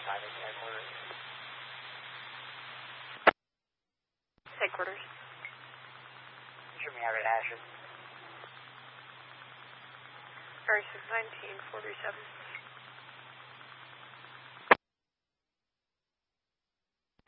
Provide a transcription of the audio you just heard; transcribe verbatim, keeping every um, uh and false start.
Headquarters. Headquarters. Show me out at Ashes. R six nineteen forty-seven.